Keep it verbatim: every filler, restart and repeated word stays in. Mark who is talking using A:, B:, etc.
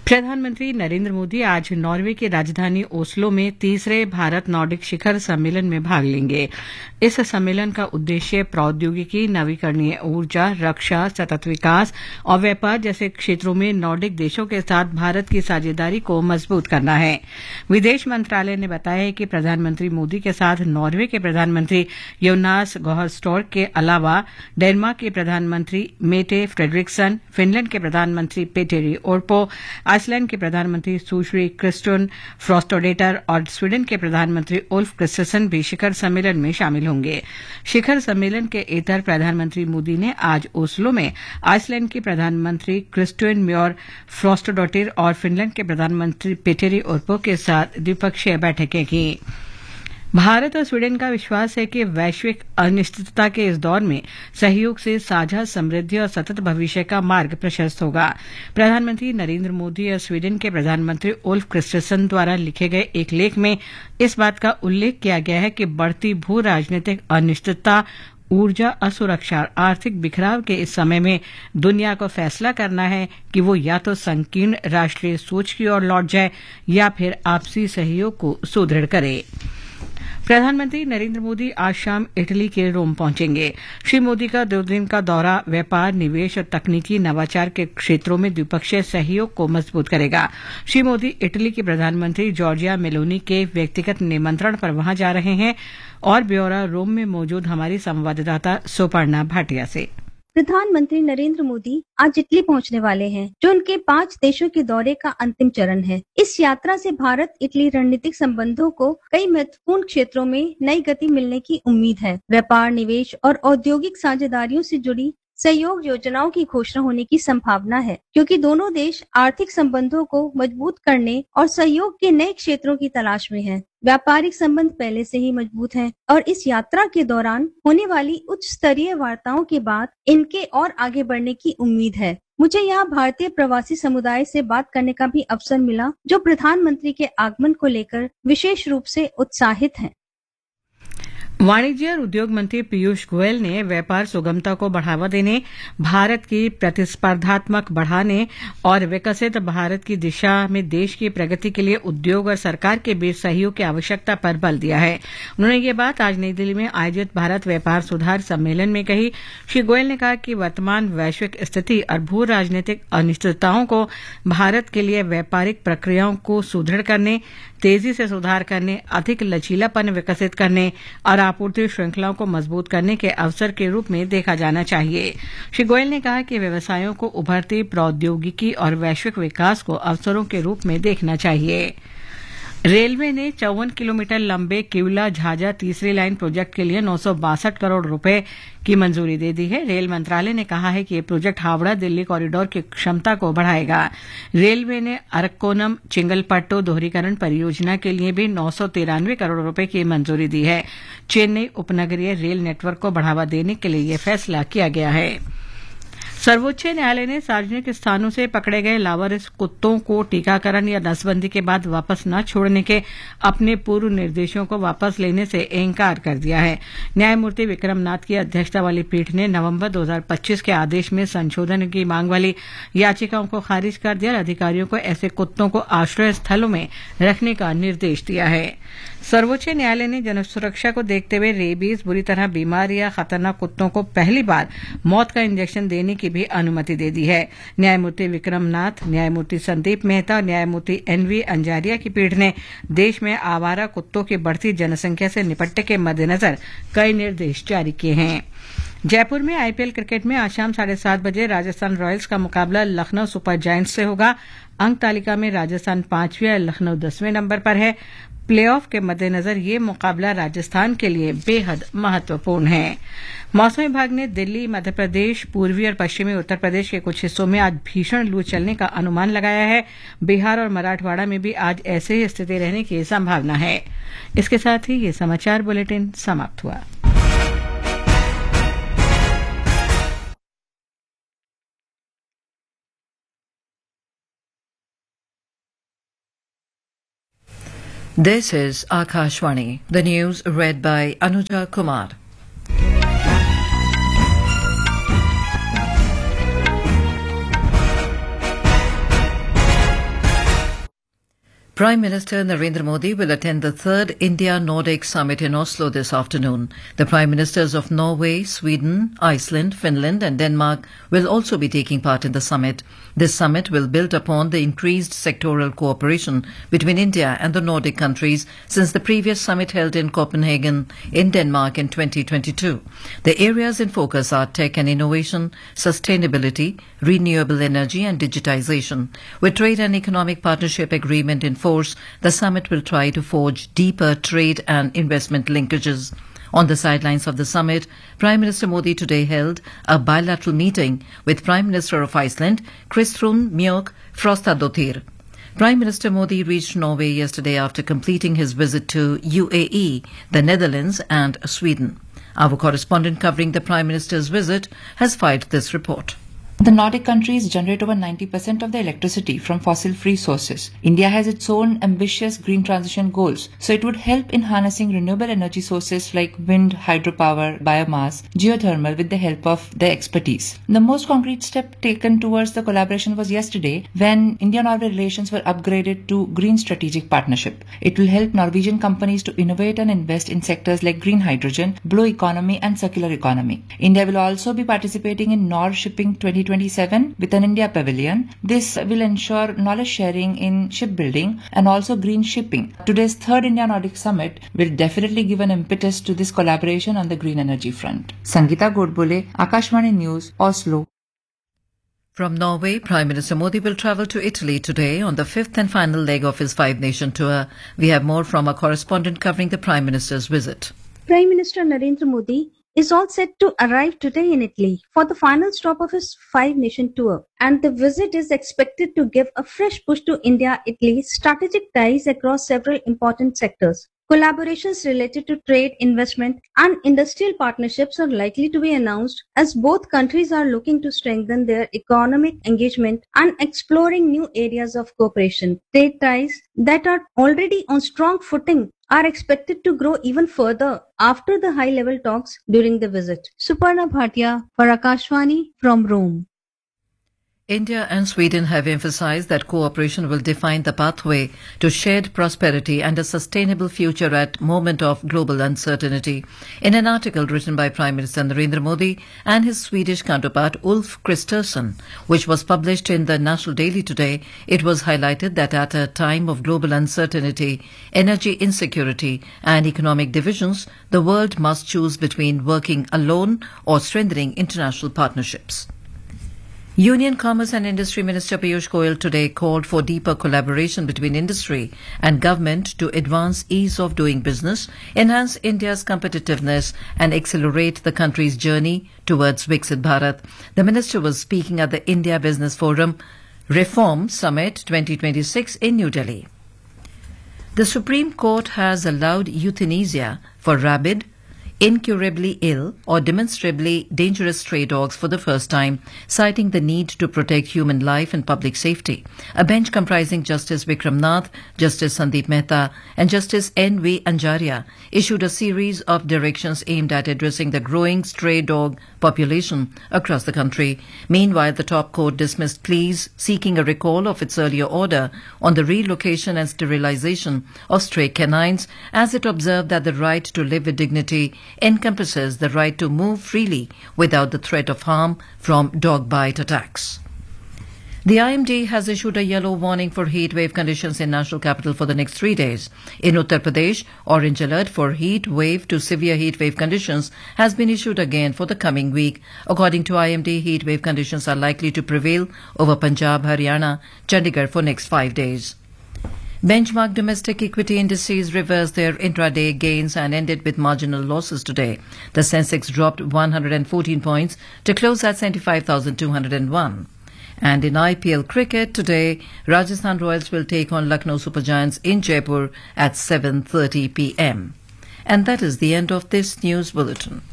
A: प्रधानमंत्री नरेंद्र मोदी आज नॉर्वे की राजधानी ओस्लो में तीसरे भारत नॉर्डिक शिखर सम्मेलन में भाग लेंगे। इस सम्मेलन का उद्देश्य प्रौद्योगिकी, नवीकरणीय ऊर्जा, रक्षा, सतत विकास और व्यापार जैसे क्षेत्रों में नॉर्डिक देशों के साथ भारत की साझेदारी को मजबूत करना है। विदेश मंत्रालय ने बताया है कि प्रधानमंत्री मोदी के साथ नॉर्वे के प्रधानमंत्री योनास गॉहर स्टोर्क के अलावा डेनमार्क के प्रधानमंत्री मेटे फ्रेडरिक्सन, फिनलैंड के प्रधानमंत्री पेटेरी ओर्पो, आइसलैंड के प्रधानमंत्री सुश्री क्रिस्टन फ्रॉस्टोडेटर और स्वीडन के प्रधानमंत्री उल्फ क्रिस्टसन भी शिखर सम्मेलन में शामिल होंगे। शिखर सम्मेलन के इतर प्रधानमंत्री मोदी ने आज ओस्लो में आइसलैंड के प्रधानमंत्री क्रिस्टन म्योर फ्रॉस्टोडेटर और फिनलैंड के प्रधानमंत्री पेटेरी ओर्पो के साथ द्विपक्षीय बैठकें की। भारत और स्वीडन का विश्वास है कि वैश्विक अनिश्चितता के इस दौर में सहयोग से साझा समृद्धि और सतत भविष्य का मार्ग प्रशस्त होगा। प्रधानमंत्री नरेंद्र मोदी और स्वीडन के प्रधानमंत्री उल्फ क्रिस्टसन द्वारा लिखे गए एक लेख में इस बात का उल्लेख किया गया है कि बढ़ती भू राजनीतिक अनिश्चितता, ऊर्जा असुरक्षा और आर्थिक बिखराव के इस समय में दुनिया को फैसला करना है कि वो या तो संकीर्ण राष्ट्रीय सोच की ओर लौट जाए या फिर आपसी सहयोग को सुदृढ़ करे। प्रधानमंत्री नरेंद्र मोदी आज शाम इटली के रोम पहुंचेंगे। श्री मोदी का दो दिन का दौरा व्यापार, निवेश और तकनीकी नवाचार के क्षेत्रों में द्विपक्षीय सहयोग को मजबूत करेगा। श्री मोदी इटली के प्रधानमंत्री जॉर्जिया मेलोनी के व्यक्तिगत निमंत्रण पर वहां जा रहे हैं। और ब्यौरा रोम में मौजूद हमारी संवाददाता सुपर्णा भाटिया से।
B: प्रधानमंत्री नरेंद्र मोदी आज इटली पहुंचने वाले हैं, जो उनके पांच देशों के दौरे का अंतिम चरण है। इस यात्रा से भारत इटली रणनीतिक संबंधों को कई महत्वपूर्ण क्षेत्रों में नई गति मिलने की उम्मीद है। व्यापार, निवेश और औद्योगिक साझेदारियों से जुड़ी सहयोग योजनाओं की घोषणा होने की संभावना है, क्योंकि दोनों देश आर्थिक संबंधों को मजबूत करने और सहयोग के नए क्षेत्रों की तलाश में हैं। व्यापारिक संबंध पहले से ही मजबूत हैं और इस यात्रा के दौरान होने वाली उच्च स्तरीय वार्ताओं के बाद इनके और आगे बढ़ने की उम्मीद है। मुझे यहाँ भारतीय प्रवासी समुदाय से बात करने का भी अवसर मिला, जो प्रधानमंत्री के आगमन को लेकर विशेष रूप से उत्साहित हैं।
A: वाणिज्य और उद्योग मंत्री पीयूष गोयल ने व्यापार सुगमता को बढ़ावा देने, भारत की प्रतिस्पर्धात्मक बढ़ाने और विकसित भारत की दिशा में देश की प्रगति के लिए उद्योग और सरकार के बीच सहयोग की आवश्यकता पर बल दिया है। उन्होंने ये बात आज नई दिल्ली में आयोजित भारत व्यापार सुधार सम्मेलन में कही। श्री गोयल ने कहा कि वर्तमान वैश्विक स्थिति और भू राजनीतिक अनिश्चितताओं को भारत के लिए व्यापारिक प्रक्रियाओं को सुदृढ़ करने, तेजी से सुधार करने, अधिक लचीलापन विकसित करने और आपूर्ति श्रृंखलाओं को मजबूत करने के अवसर के रूप में देखा जाना चाहिए। श्री गोयल ने कहा कि व्यवसायों को उभरती प्रौद्योगिकी और वैश्विक विकास को अवसरों के रूप में देखना चाहिए। रेलवे ने चौवन किलोमीटर लंबे किवला झाझा तीसरी लाइन प्रोजेक्ट के लिए नौ सौ बासठ करोड़ रुपए की मंजूरी दे दी है। रेल मंत्रालय ने कहा है कि ये प्रोजेक्ट हावड़ा दिल्ली कॉरिडोर की क्षमता को बढ़ाएगा। रेलवे ने अरक्कोनम चिंगलपट्टू दोहरीकरण परियोजना के लिए भी नौ सौ तिरानवे करोड़ रुपए की मंजूरी दी है। चेन्नई उपनगरीय रेल नेटवर्क को बढ़ावा देने के लिए यह फैसला किया गया है। सर्वोच्च न्यायालय ने सार्वजनिक स्थानों से पकड़े गए लावारिस कुत्तों को टीकाकरण या नसबंदी के बाद वापस न छोड़ने के अपने पूर्व निर्देशों को वापस लेने से इंकार कर दिया है। न्यायमूर्ति विक्रम नाथ की अध्यक्षता वाली पीठ ने नवंबर दो हज़ार पच्चीस के आदेश में संशोधन की मांग वाली याचिकाओं को खारिज कर दिया और अधिकारियों को ऐसे कुत्तों को आश्रय स्थलों में रखने का निर्देश दिया है। सर्वोच्च न्यायालय ने जनसुरक्षा को देखते हुए रेबीज, बुरी तरह बीमार या खतरनाक कुत्तों को पहली बार मौत का इंजेक्शन देने की भी अनुमति दे दी है। न्यायमूर्ति विक्रम नाथ, न्यायमूर्ति संदीप मेहता और न्यायमूर्ति एनवी अंजारिया की पीठ ने देश में आवारा कुत्तों की बढ़ती जनसंख्या से निपटने के मद्देनजर कई निर्देश जारी किए हैं। जयपुर में आईपीएल क्रिकेट में आज शाम साढ़े सात बजे राजस्थान रॉयल्स का मुकाबला लखनऊ सुपर जायंट्स से होगा। अंक तालिका में राजस्थान पांचवें और लखनऊ दसवें नंबर पर है। प्लेऑफ के मद्देनजर ये मुकाबला राजस्थान के लिए बेहद महत्वपूर्ण है। मौसम विभाग ने दिल्ली, मध्य प्रदेश, पूर्वी और पश्चिमी उत्तर प्रदेश के कुछ हिस्सों में आज भीषण लू चलने का अनुमान लगाया है। बिहार और मराठवाड़ा में भी आज ऐसे ही स्थिति रहने की संभावना है। इसके साथ ही ये समाचार बुलेटिन समाप्त हुआ।
C: This is Akashvani. The news read by Anuja Kumar. Prime Minister Narendra Modi will attend the third India-Nordic Summit in Oslo this afternoon. The Prime Ministers of Norway, Sweden, Iceland, Finland and Denmark will also be taking part in the summit. This summit will build upon the increased sectoral cooperation between India and the Nordic countries since the previous summit held in Copenhagen in Denmark in twenty twenty-two. The areas in focus are tech and innovation, sustainability, renewable energy and digitization. With trade and economic partnership agreement in force, the summit will try to forge deeper trade and investment linkages. On the sidelines of the summit, Prime Minister Modi today held a bilateral meeting with Prime Minister of Iceland, Kristrún Mjög Frostadóttir. Prime Minister Modi reached Norway yesterday after completing his visit to U A E, the Netherlands and Sweden. Our correspondent covering the Prime Minister's visit has filed this report.
D: The Nordic countries generate over ninety percent of their electricity from fossil-free sources. India has its own ambitious green transition goals, so it would help in harnessing renewable energy sources like wind, hydropower, biomass, geothermal with the help of their expertise. The most concrete step taken towards the collaboration was yesterday when India-Norway relations were upgraded to Green Strategic Partnership. It will help Norwegian companies to innovate and invest in sectors like green hydrogen, blue economy and circular economy. India will also be participating in Nor Shipping twenty twenty-seven with an India pavilion. This will ensure knowledge sharing in shipbuilding and also green shipping. Today's third India Nordic Summit will definitely give an impetus to this collaboration on the green energy front. Sangeeta Godbole, Akashvani News, Oslo.
C: From Norway, Prime Minister Modi will travel to Italy today on the fifth and final leg of his five-nation tour. We have more from our correspondent covering the Prime Minister's visit.
B: Prime Minister Narendra Modi is all set to arrive today in Italy for the final stop of his five-nation tour. And the visit is expected to give a fresh push to India-Italy strategic ties across several important sectors. Collaborations related to trade, investment and industrial partnerships are likely to be announced as both countries are looking to strengthen their economic engagement and exploring new areas of cooperation. Trade ties that are already on strong footing are expected to grow even further after the high-level talks during the visit. Suparna Bhatia for Akashvani from Rome.
C: India and Sweden have emphasized that cooperation will define the pathway to shared prosperity and a sustainable future at moment of global uncertainty. In an article written by Prime Minister Narendra Modi and his Swedish counterpart Ulf Kristersson, which was published in the National Daily today, it was highlighted that at a time of global uncertainty, energy insecurity and economic divisions, the world must choose between working alone or strengthening international partnerships. Union Commerce and Industry Minister Piyush Goyal today called for deeper collaboration between industry and government to advance ease of doing business, enhance India's competitiveness and accelerate the country's journey towards Viksit Bharat. The minister was speaking at the India Business Forum Reform Summit twenty twenty-six in New Delhi. The Supreme Court has allowed euthanasia for rabid, incurably ill or demonstrably dangerous stray dogs for the first time, citing the need to protect human life and public safety. A bench comprising Justice Vikram Nath, Justice Sandeep Mehta and Justice N V Anjaria issued a series of directions aimed at addressing the growing stray dog population across the country. Meanwhile, the top court dismissed pleas seeking a recall of its earlier order on the relocation and sterilization of stray canines, as it observed that the right to live with dignity encompasses the right to move freely without the threat of harm from dog bite attacks. The I M D has issued a yellow warning for heat wave conditions in national capital for the next three days. In Uttar Pradesh, orange alert for heat wave to severe heat wave conditions has been issued again for the coming week. According to I M D, heat wave conditions are likely to prevail over Punjab, Haryana, Chandigarh for next five days. Benchmark domestic equity indices reversed their intraday gains and ended with marginal losses today. The Sensex dropped one hundred fourteen points to close at seventy-five thousand two hundred one. And in I P L cricket today, Rajasthan Royals will take on Lucknow Super Giants in Jaipur at seven thirty p m. And that is the end of this news bulletin.